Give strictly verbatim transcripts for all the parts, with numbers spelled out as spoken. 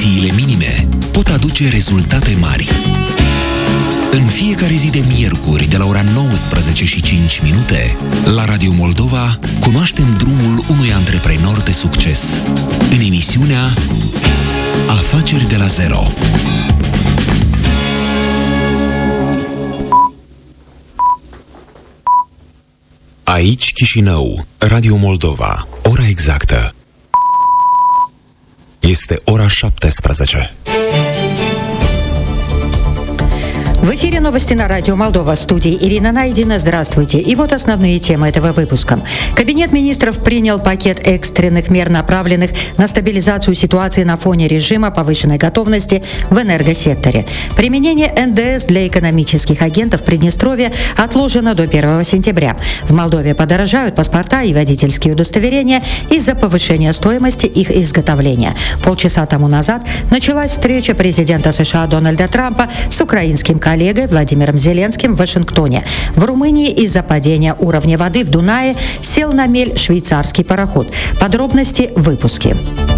investițiile minime pot aduce rezultate mari. În fiecare zi de miercuri, de la ora nouăsprezece și cinci minute, la Radio Moldova, cunoaștem drumul unui antreprenor de succes. În emisiunea Afaceri de la zero. Aici Chișinău, Radio Moldova, ora exactă. Este ora șaptesprezece. В эфире новости на радио Молдова. В студии Ирина Найдина. Здравствуйте. И вот основные темы этого выпуска. Кабинет министров принял пакет экстренных мер, направленных на стабилизацию ситуации на фоне режима повышенной готовности в энергосекторе. Применение эн дэ эс для экономических агентов Приднестровья отложено до первого сентября. В Молдове подорожают паспорта и водительские удостоверения из-за повышения стоимости их изготовления. Полчаса тому назад началась встреча президента США Дональда Трампа с украинским коллегой коллегой Владимиром Зеленским в Вашингтоне. В Румынии из-за падения уровня воды в Дунае сел на мель швейцарский пароход. Подробности в выпуске.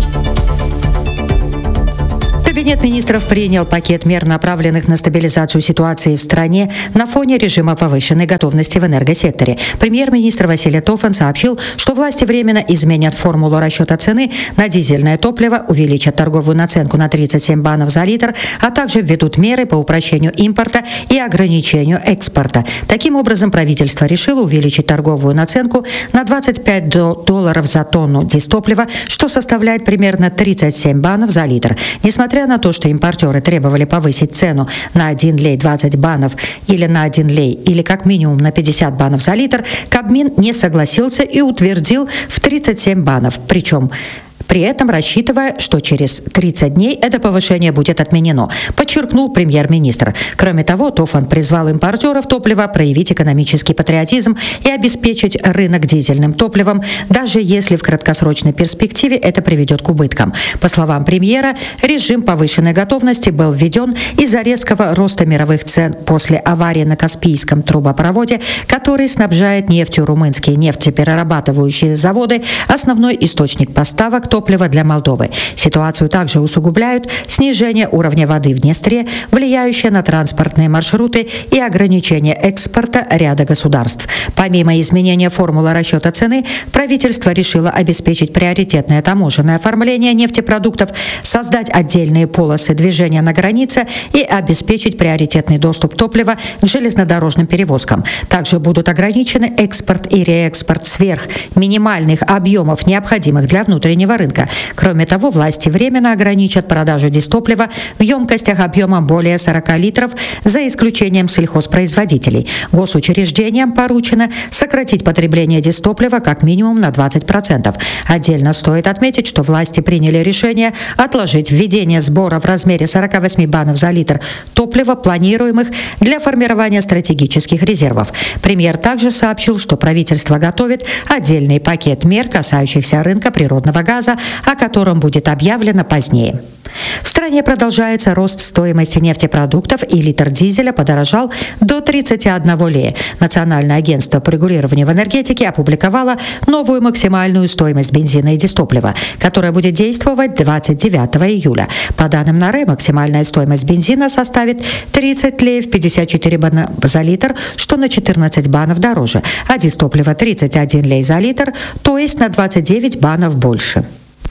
Кабинет министров принял пакет мер, направленных на стабилизацию ситуации в стране на фоне режима повышенной готовности в энергосекторе. Премьер-министр Василий Тофан сообщил, что власти временно изменят формулу расчета цены на дизельное топливо, увеличат торговую наценку на тридцать семь банов за литр, а также введут меры по упрощению импорта и ограничению экспорта. Таким образом, правительство решило увеличить торговую наценку на двадцать пять долларов за тонну дистоплива, что составляет примерно тридцать семь банов за литр. Несмотря на то, что импортеры требовали повысить цену на один лей двадцать банов или на один лей, или как минимум на пятьдесят банов за литр, Кабмин не согласился и утвердил в тридцать семь банов. Причем при этом рассчитывая, что через тридцать дней это повышение будет отменено, подчеркнул премьер-министр. Кроме того, Тофан призвал импортеров топлива проявить экономический патриотизм и обеспечить рынок дизельным топливом, даже если в краткосрочной перспективе это приведет к убыткам. По словам премьера, режим повышенной готовности был введен из-за резкого роста мировых цен после аварии на Каспийском трубопроводе, который снабжает нефтью румынские нефтеперерабатывающие заводы, основной источник поставок топлива для Молдовы. Ситуацию также усугубляют снижение уровня воды в Днестре, влияющее на транспортные маршруты и ограничение экспорта ряда государств. Помимо изменения формулы расчета цены, правительство решило обеспечить приоритетное таможенное оформление нефтепродуктов, создать отдельные полосы движения на границе и обеспечить приоритетный доступ топлива к железнодорожным перевозкам. Также будут ограничены экспорт и реэкспорт сверх минимальных объемов, необходимых для внутреннего рынка. Кроме того, власти временно ограничат продажу дистоплива в емкостях объемом более сорок литров, за исключением сельхозпроизводителей. Госучреждениям поручено сократить потребление дистоплива как минимум на двадцать процентов. Отдельно стоит отметить, что власти приняли решение отложить введение сбора в размере сорок восемь банов за литр топлива, планируемых для формирования стратегических резервов. Премьер также сообщил, что правительство готовит отдельный пакет мер, касающихся рынка природного газа, о котором будет объявлено позднее. В стране продолжается рост стоимости нефтепродуктов, и литр дизеля подорожал до тридцати одного лея. Национальное агентство по регулированию в энергетике опубликовало новую максимальную стоимость бензина и дистоплива, которая будет действовать двадцать девятого июля. По данным НАРЭ, максимальная стоимость бензина составит тридцать леев пятьдесят четыре бана за литр, что на четырнадцать банов дороже, а дистоплива тридцать один лей за литр, то есть на двадцать девять банов больше.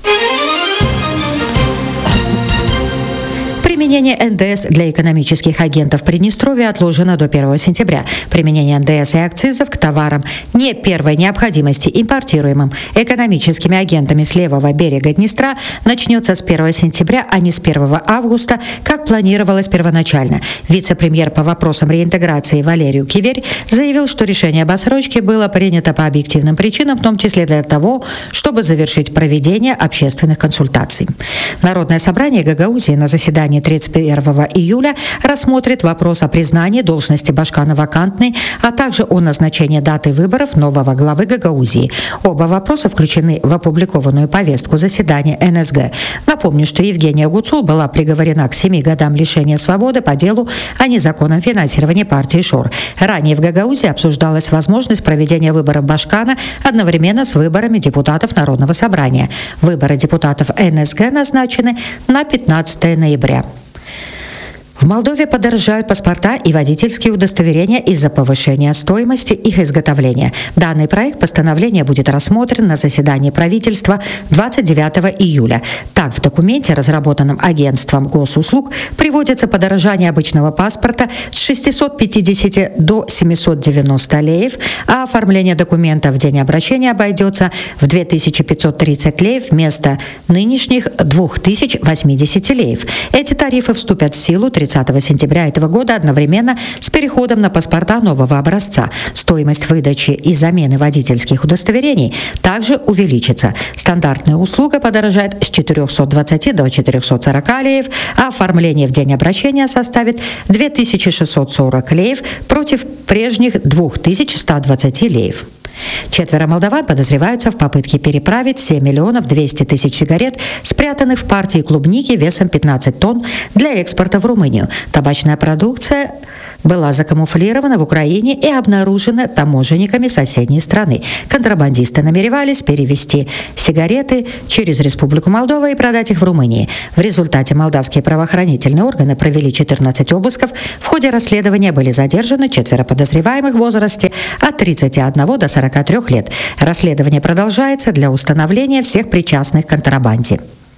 Применение эн дэ эс для экономических агентов Приднестровья отложено до первого сентября. Применение эн дэ эс и акцизов к товарам не первой необходимости, импортируемым экономическими агентами с левого берега Днестра, начнется с первого сентября, а не с первого августа, как планировалось первоначально. Вице-премьер по вопросам реинтеграции Валерий Киверь заявил, что решение об отсрочке было принято по объективным причинам, в том числе для того, чтобы завершить проведение общественных консультаций. Народное собрание Гагаузии на заседании тридцать тридцать первого июля рассмотрит вопрос о признании должности Башкана вакантной, а также о назначении даты выборов нового главы Гагаузии. Оба вопроса включены в опубликованную повестку заседания эн эс гэ. Напомню, что Евгения Гуцул была приговорена к семи годам лишения свободы по делу о незаконном финансировании партии ШОР. Ранее в Гагаузии обсуждалась возможность проведения выборов Башкана одновременно с выборами депутатов Народного собрания. Выборы депутатов эн эс гэ назначены на пятнадцатое ноября. В Молдове подорожают паспорта и водительские удостоверения из-за повышения стоимости их изготовления. Данный проект постановления будет рассмотрен на заседании правительства двадцать девятого июля. Так, в документе, разработанном агентством госуслуг, приводится подорожание обычного паспорта с шестисот пятидесяти до семисот девяноста леев, а оформление документа в день обращения обойдется в две тысячи пятьсот тридцать леев вместо нынешних две тысячи восемьдесят леев. Эти тарифы вступят в силу тридцатого сентября этого года одновременно с переходом на паспорта нового образца. Стоимость выдачи и замены водительских удостоверений также увеличится. Стандартная услуга подорожает с четырехсот двадцати до четырехсот сорока леев, а оформление в день обращения составит две тысячи шестьсот сорок леев против прежних две тысячи ста двадцати леев. Четверо молдаван подозреваются в попытке переправить семь миллионов двести тысяч сигарет, спрятанных в партии клубники весом пятнадцать тонн, для экспорта в Румынию. Табачная продукция была закамуфлирована в Украине и обнаружена таможенниками соседней страны. Контрабандисты намеревались перевести сигареты через Республику Молдова и продать их в Румынии. В результате молдавские правоохранительные органы провели четырнадцать обысков. В ходе расследования были задержаны четверо подозреваемых в возрасте от тридцати одного до сорока трёх лет. Расследование продолжается для установления всех причастных к контрабанде.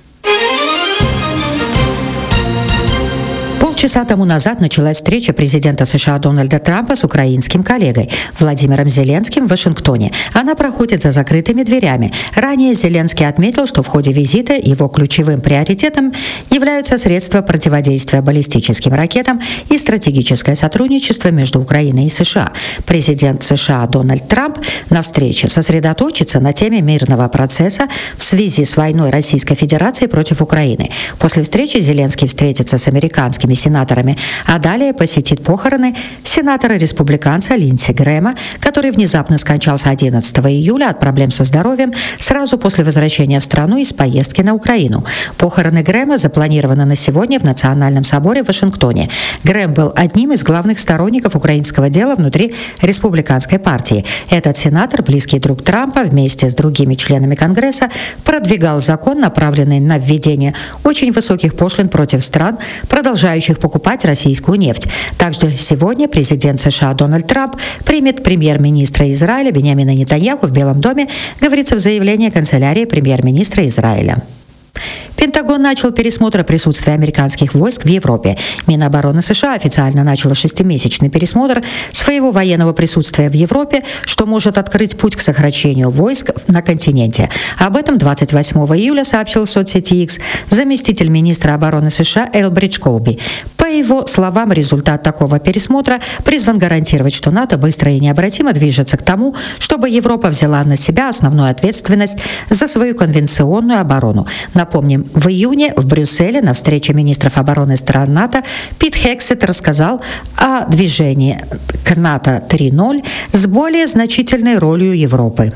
Полчаса тому назад началась встреча президента США Дональда Трампа с украинским коллегой Владимиром Зеленским в Вашингтоне. Она проходит за закрытыми дверями. Ранее Зеленский отметил, что в ходе визита его ключевым приоритетом являются средства противодействия баллистическим ракетам и стратегическое сотрудничество между Украиной и США. Президент США Дональд Трамп на встрече сосредоточится на теме мирного процесса в связи с войной Российской Федерации против Украины. После встречи Зеленский встретится с американскими сенаторами, а далее посетит похороны сенатора-республиканца Линдси Грэма, который внезапно скончался одиннадцатого июля от проблем со здоровьем сразу после возвращения в страну из поездки на Украину. Похороны Грэма запланированы на сегодня в Национальном соборе в Вашингтоне. Грэм был одним из главных сторонников украинского дела внутри республиканской партии. Этот сенатор, близкий друг Трампа, вместе с другими членами Конгресса продвигал закон, направленный на введение очень высоких пошлин против стран, продолжающих покупать российскую нефть. Также сегодня президент США Дональд Трамп примет премьер-министра Израиля Биньямина Нетаньяху в Белом доме, говорится в заявлении канцелярии премьер-министра Израиля. Пентагон начал пересмотр присутствия американских войск в Европе. Минобороны США официально начало шестимесячный пересмотр своего военного присутствия в Европе, что может открыть путь к сокращению войск на континенте. Об этом двадцать восьмого июля сообщил в соцсети X заместитель министра обороны США Элбридж Колби. По его словам, результат такого пересмотра призван гарантировать, что НАТО быстро и необратимо движется к тому, чтобы Европа взяла на себя основную ответственность за свою конвенционную оборону. Напомним, в июне в Брюсселе на встрече министров обороны стран НАТО Пит Хексет рассказал о движении к НАТО три ноль с более значительной ролью Европы.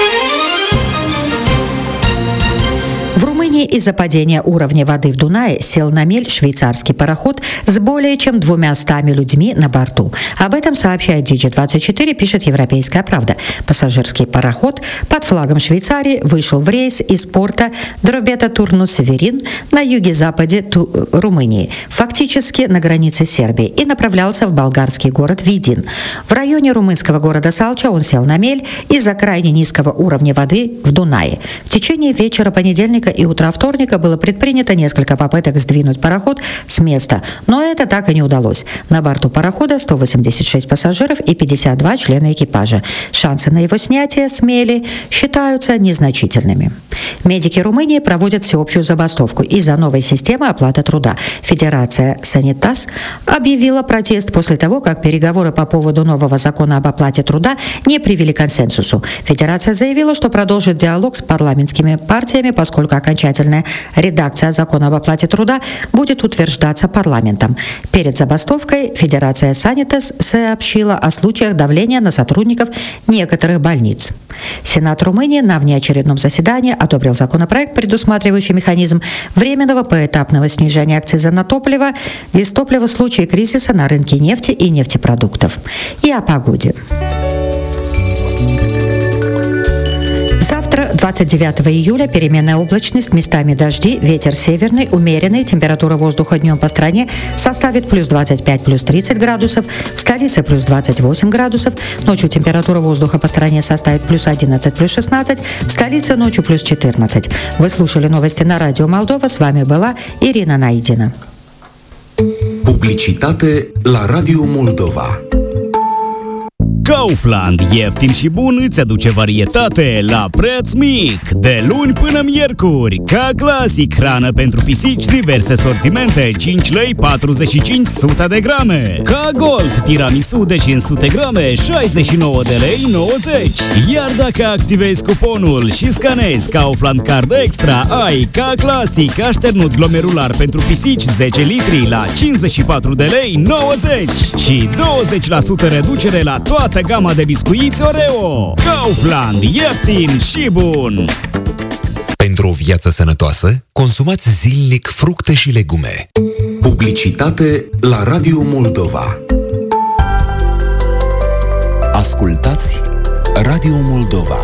В Румынии из-за падения уровня воды в Дунае сел на мель швейцарский пароход с более чем двумястами людьми на борту. Об этом сообщает Диджи двадцать четыре, пишет «Европейская правда». Пассажирский пароход под флагом Швейцарии вышел в рейс из порта Дробета-Турну-Северин на юге-западе Ту- Румынии, фактически на границе Сербии, и направлялся в болгарский город Видин. В районе румынского города Салча он сел на мель из-за крайне низкого уровня воды в Дунае. В течение вечера понедельника и утра вторника было предпринято несколько попыток сдвинуть пароход с места, но это так и не удалось. На борту парохода сто восемьдесят шесть пассажиров и пятьдесят два члена экипажа. Шансы на его снятие с мели считаются незначительными. Медики Румынии проводят всеобщую забастовку из-за новой системы оплаты труда. Федерация Санитас объявила протест после того, как переговоры по поводу нового закона об оплате труда не привели к консенсусу. Федерация заявила, что продолжит диалог с парламентскими партиями, поскольку окончательно окончательная редакция закона об оплате труда будет утверждаться парламентом. Перед забастовкой Федерация Санитас сообщила о случаях давления на сотрудников некоторых больниц. Сенат Румынии на внеочередном заседании одобрил законопроект, предусматривающий механизм временного поэтапного снижения акциза на топливо, дистопливо в случае кризиса на рынке нефти и нефтепродуктов. И о погоде. Завтра, двадцать девятого июля, переменная облачность, местами дожди, ветер северный, умеренный, температура воздуха днем по стране составит плюс двадцать пять, плюс тридцать градусов, в столице плюс двадцать восемь градусов, ночью температура воздуха по стране составит плюс одиннадцать, плюс шестнадцать, в столице ночью плюс четырнадцать. Вы слушали новости на Радио Молдова, с вами была Ирина Найдина. Publicitate la Radio Moldova. Kaufland, ieftin și bun, îți aduce varietate la preț mic. De luni până miercuri, ca clasic, hrană pentru pisici, diverse sortimente, cinci lei patruzeci și cinci suta de grame. Ca Gold, tiramisu de cinci sute grame, șaizeci și nouă de lei nouăzeci. Iar dacă activezi cuponul și scanezi Kaufland Card Extra, ai ca clasic așternut glomerular pentru pisici zece litri la cincizeci și patru de lei nouăzeci și douăzeci la sută reducere la toate gama de biscuiți Oreo. Kaufland, ieftin și bun! Pentru o viață sănătoasă, consumați zilnic fructe și legume. Publicitate la Radio Moldova. Ascultați Radio Moldova.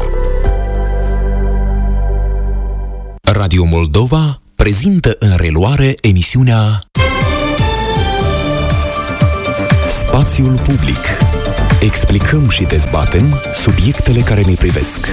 Radio Moldova prezintă în reluare emisiunea Spațiul public. Explicăm și dezbatem subiectele care ne privesc.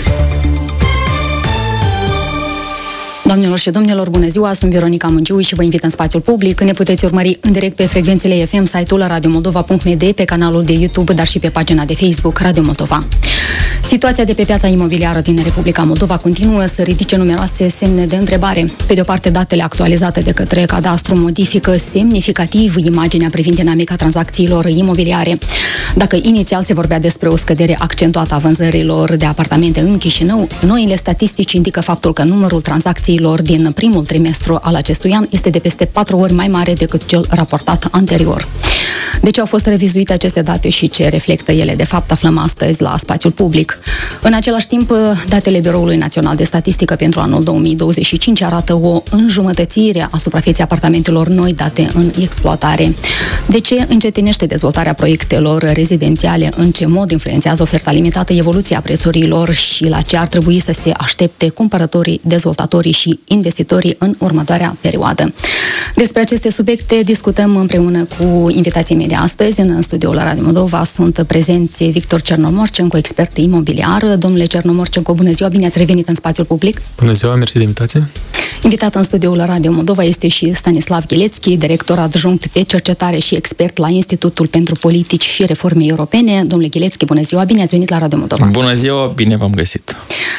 Doamnelor și domnilor, bună ziua, sunt Veronica Mungiu și vă invit în spațiul public. Ne puteți urmări în direct pe frecvențele F M, site-ul radio moldova punct m d, pe canalul de YouTube, dar și pe pagina de Facebook Radio Moldova. Situația de pe piața imobiliară din Republica Moldova continuă să ridice numeroase semne de întrebare. Pe de o parte, datele actualizate de către Cadastru modifică semnificativ imaginea privind dinamica tranzacțiilor imobiliare. Dacă inițial se vorbea despre o scădere accentuată a vânzărilor de apartamente în Chișinău, noile statistici indică faptul că numărul tranzacțiilor din primul trimestru al acestui an este de peste patru ori mai mare decât cel raportat anterior. De ce au fost revizuite aceste date și ce reflectă ele de fapt, aflăm astăzi la spațiul public. În același timp, datele Biroului Național de Statistică pentru anul două mii douăzeci și cinci arată o înjumătățire a suprafeței apartamentelor noi date în exploatare. De ce încetinește dezvoltarea proiectelor rezidențiale, în ce mod influențează oferta limitată, evoluția prețurilor și la ce ar trebui să se aștepte cumpărătorii, dezvoltatorii și investitorii în următoarea perioadă. Despre aceste subiecte discutăm împreună cu invitații mei de astăzi. În studioul la Radio Moldova sunt prezenți Victor Cernomorcenco, expert imobiliar. Domnule Cernomorcenco, bună ziua, bine ați revenit în spațiul public. Bună ziua, mersi de invitație. Invitat în studioul la Radio Moldova este și Stanislav Ghilețchi, director adjunct pe cercetare și expert la Institutul pentru Politici și Reforme Europene. Domnule Ghilețchi, bună ziua, bine ați venit la Radio Moldova. Bună ziua, bine v-am găsit.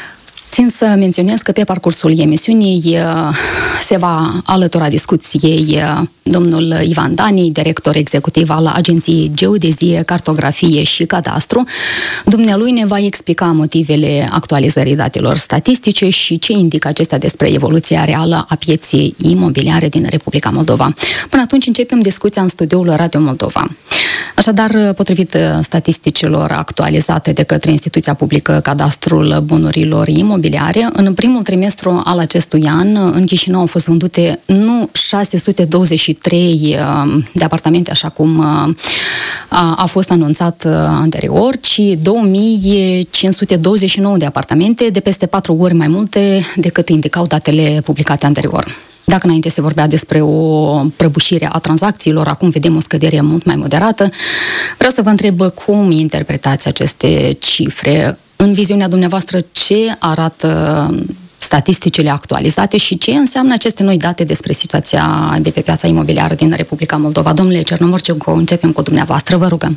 Țin să menționez că pe parcursul emisiunii se va alătura discuției domnul Ivan Dani, director executiv al Agenției Geodezie, Cartografie și Cadastru. Dumnealui ne va explica motivele actualizării datelor statistice și ce indică acestea despre evoluția reală a pieței imobiliare din Republica Moldova. Până atunci începem discuția în studioul Radio Moldova. Așadar, potrivit statisticilor actualizate de către instituția publică Cadastrul Bunurilor Imobiliare, în primul trimestru al acestui an, în Chișinău au fost vândute nu șase sute douăzeci și trei de apartamente, așa cum a fost anunțat anterior, ci două mii cinci sute douăzeci și nouă de apartamente, de peste patru ori mai multe decât indicau datele publicate anterior. Dacă înainte se vorbea despre o prăbușire a tranzacțiilor, acum vedem o scădere mult mai moderată. Vreau să vă întreb cum interpretați aceste cifre. În viziunea dumneavoastră, ce arată statisticile actualizate și ce înseamnă aceste noi date despre situația de pe piața imobiliară din Republica Moldova? Domnule Cernomorcenco, începem cu dumneavoastră, vă rugăm.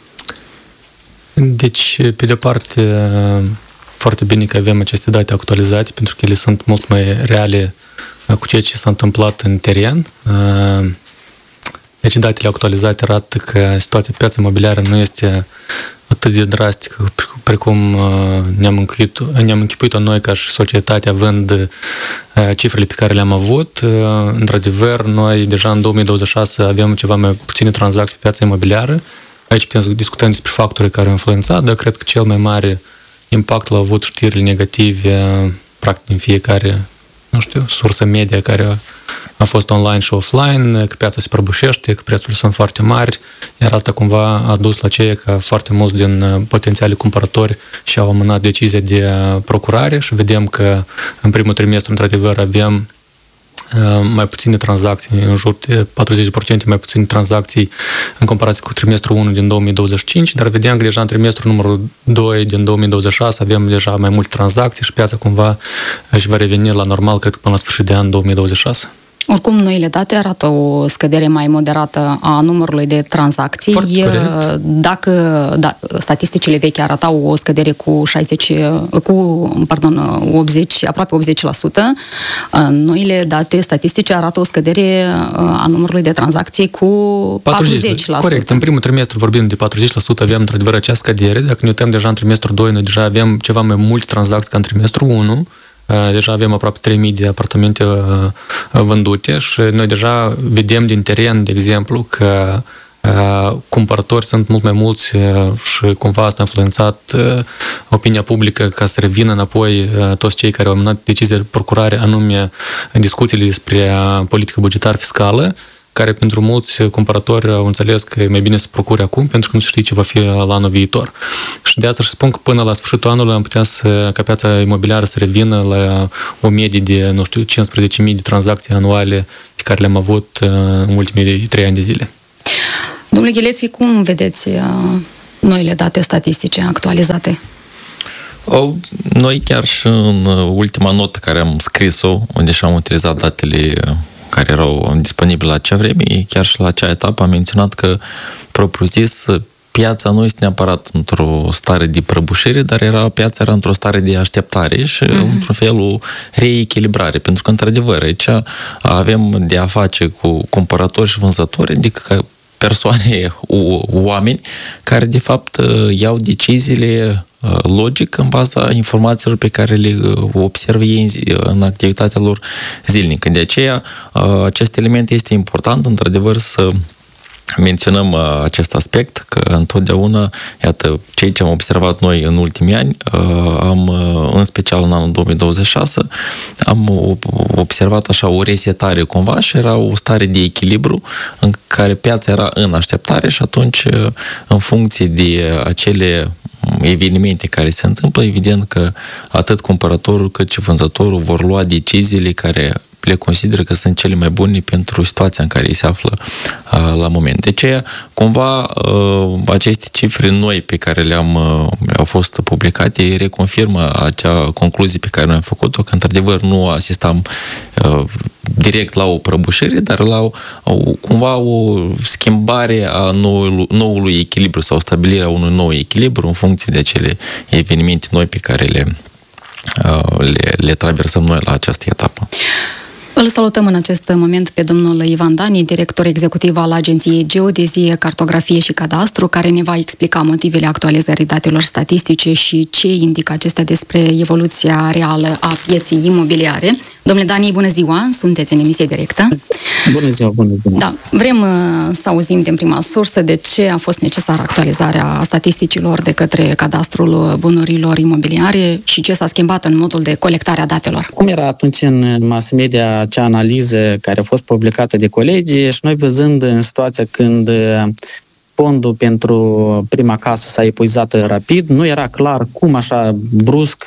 Deci, pe de-o parte, foarte bine că avem aceste date actualizate, pentru că ele sunt mult mai reale cu ceea ce s-a întâmplat în teren. Deci datele actualizate arată că situația pe piața imobiliară nu este atât de drastică precum ne-am închipuit, ne-am închipuit-o noi ca și societate, având cifrele pe care le-am avut. Într-adevăr, noi deja în două mii douăzeci și șase avem ceva mai puține tranzacții pe piața imobiliară. Aici putem să discutăm despre factorii care au influențat, dar cred că cel mai mare impact l-au avut știrile negative, practic din fiecare, nu știu, sursă media care a fost online și offline, că piața se prăbușește, că prețurile sunt foarte mari, iar asta cumva a dus la ceea că foarte mulți din potențiali cumpărători și-au amânat decizia de procurare și vedem că în primul trimestru, într-adevăr, avem mai puține tranzacții, în jur de patruzeci la sută mai puține tranzacții în comparație cu trimestrul unu din două mii douăzeci și cinci, dar vedem că deja în trimestrul numărul doi din două mii douăzeci și șase avem deja mai multe tranzacții și piața cumva își va reveni la normal, cred că până la sfârșit de an două mii douăzeci și șase. Oricum, noile date arată o scădere mai moderată a numărului de tranzacții. Foarte Dacă da, statisticile vechi arătau o scădere cu șaizeci, cu, pardon, optzeci, aproape optzeci la sută, noile date statistice arată o scădere a numărului de tranzacții cu patruzeci la sută. Corect. În primul trimestru vorbim de patruzeci la sută, aveam într-adevăr acea scădere. Dacă ne uităm deja în trimestrul doi, noi deja avem ceva mai multe tranzacții ca în trimestrul unu. Deja avem aproape trei mii de apartamente vândute și noi deja vedem din teren, de exemplu, că cumpărători sunt mult mai mulți și cumva asta a influențat opinia publică ca să revină înapoi toți cei care au amânat decizia de procurare, anume discuțiile despre politică bugetară fiscală, care pentru mulți cumpărători au înțeles că e mai bine să procure acum, pentru că nu se știe ce va fi la anul viitor. Și de asta și spun că până la sfârșitul anului am putea să, ca piața imobiliară să revină la o medie de, nu știu, cincisprezece mii de tranzacții anuale pe care le-am avut în ultimii trei ani de zile. Domnule Ghileți, cum vedeți noile date statistice actualizate? Noi chiar și în ultima notă care am scris-o, unde și-am utilizat datele care erau disponibile la acea vreme, chiar și la acea etapă am menționat că, propriu-zis, piața nu este neapărat într-o stare de prăbușire, dar era, piața era într-o stare de așteptare și, mm-hmm. într-un fel, o reechilibrare. Pentru că, într-adevăr, aici avem de a face cu cumpărători și vânzători, adică persoane, oameni, care, de fapt, iau deciziile logic în baza informațiilor pe care le observă ei în activitatea lor zilnică. De aceea, acest element este important, într-adevăr, să menționăm acest aspect, că întotdeauna, iată, cei ce am observat noi în ultimii ani, am, în special în anul două mii douăzeci și șase, am observat așa o resetare cumva și era o stare de echilibru în care piața era în așteptare și atunci, în funcție de acele evenimente care se întâmplă, evident că atât cumpărătorul cât și vânzătorul vor lua deciziile care le consideră că sunt cele mai bune pentru situația în care ei se află uh, la moment. De aceea, cumva, uh, aceste cifre noi pe care le-am uh, au fost publicate reconfirmă acea concluzie pe care noi am făcut-o, că într-adevăr nu asistam uh, direct la o prăbușire, dar la o, o, cumva o schimbare a noului, noului echilibru sau stabilirea unui nou echilibru în funcție de acele evenimente noi pe care le, uh, le, le traversăm noi la această etapă. Îl salutăm în acest moment pe domnul Ivan Dani, director executiv al Agenției Geodezie, Cartografie și Cadastru, care ne va explica motivele actualizării datelor statistice și ce indică acestea despre evoluția reală a pieței imobiliare. Domnule Dani, bună ziua! Sunteți în emisie directă. Bună ziua, bună ziua! Da, vrem să auzim din prima sursă de ce a fost necesară actualizarea statisticilor de către Cadastrul Bunurilor Imobiliare și ce s-a schimbat în modul de colectare a datelor. Cum era atunci în mass media acea analiză care a fost publicată de colegi și noi văzând în situația când fondul pentru prima casă s-a epuizat rapid, nu era clar cum așa brusc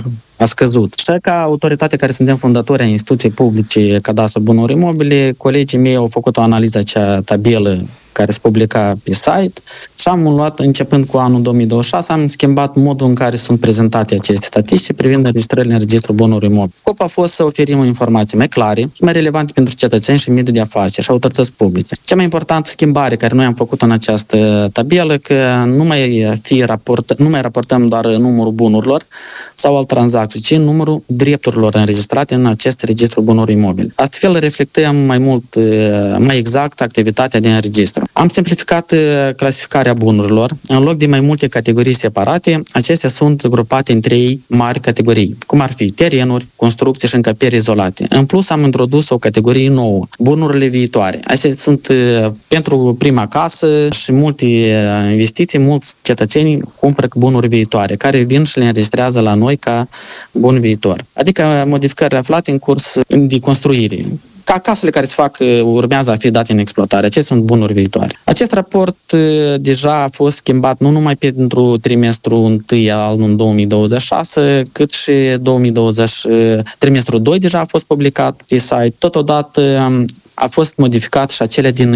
a scăzut. Și ca autoritate care suntem fondatori a instituției publice Cadastru Bunuri Imobile, colegii mei au făcut o analiză, acea tabelă care se publica pe site și am luat, începând cu anul două mii douăzeci și șase, am schimbat modul în care sunt prezentate aceste statistici privind înregistrările în registrul bunurilor imobile. Scopul a fost să oferim informații mai clare și mai relevante pentru cetățeni și mediul de afaceri și autorități publice. Cea mai importantă schimbare care noi am făcut în această tabelă că nu mai, fi raport, nu mai raportăm doar numărul bunurilor sau al tranzacției, ci numărul drepturilor înregistrate în acest registru bunurilor imobile. Astfel reflectăm mai mult, mai exact activitatea din registru. Am simplificat clasificarea bunurilor. În loc de mai multe categorii separate, acestea sunt grupate în trei mari categorii, cum ar fi terenuri, construcții și încăperi izolate. În plus, am introdus o categorie nouă, bunurile viitoare. Acestea sunt pentru prima casă și multe investiții, mulți cetățeni cumpără bunuri viitoare, care vin și le înregistrează la noi ca bun viitor. Adică modificări aflate în curs de construire. Ca casele care se fac urmează a fi date în exploatare. Acestea sunt bunuri viitoare. Acest raport deja a fost schimbat nu numai pentru trimestrul întâi al anului două mii douăzeci și șase, cât și două mii douăzeci, trimestrul doi deja a fost publicat pe site. Totodată a fost modificat și acele din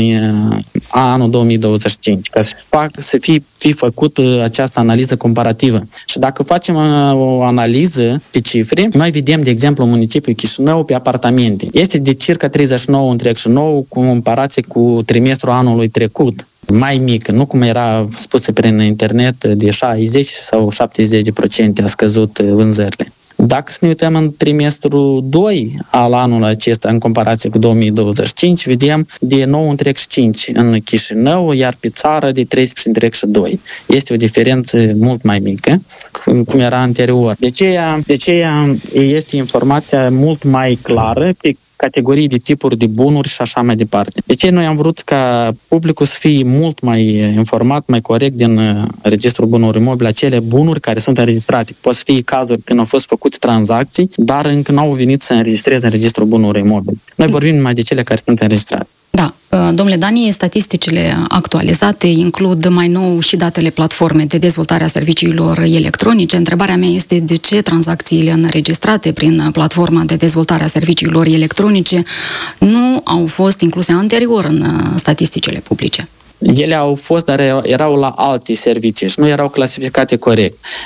anul două mii douăzeci și cinci, ca să fie, fie făcută această analiză comparativă. Și dacă facem o analiză pe cifre, noi vedem, de exemplu, municipiul Chișinău pe apartamente. Este de circa treizeci și nouă întreg și nouă cu comparație cu trimestrul anului trecut. Mai mică, nu cum era spusă prin internet, de șaizeci sau șaptezeci la sută a scăzut vânzările. Dacă să ne uităm în trimestrul doi al anului acesta, în comparație cu două mii douăzeci și cinci, vedem de nouă întreg și cinci în Chișinău, iar pe țară de treisprezece întreg și doi. Este o diferență mult mai mică, cum era anterior. De aceea, de aceea este informația mult mai clară pe categorii de tipuri de bunuri și așa mai departe. De ce noi am vrut ca publicul să fie mult mai informat, mai corect din registrul bunurilor imobile, acele bunuri care sunt înregistrate. Poate să fie cazuri când au fost făcute tranzacții, dar încă nu au venit să înregistreze în registrul bunurilor imobile. Noi vorbim numai de cele care sunt înregistrate. Da. Domnule Dani, statisticile actualizate includ mai nou și datele platformei de dezvoltare a serviciilor electronice. Întrebarea mea este de ce tranzacțiile înregistrate prin platforma de dezvoltare a serviciilor electronice nu au fost incluse anterior în statisticile publice. Ele au fost, dar erau la alte servicii și nu erau clasificate corect.